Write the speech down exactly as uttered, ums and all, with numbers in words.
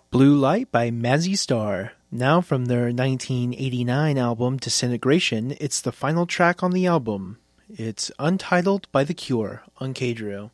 Blue Light by Mazzy Star. Now from their nineteen eighty-nine album Disintegration, it's the final track on the album. It's Untitled by The Cure on K-Drill.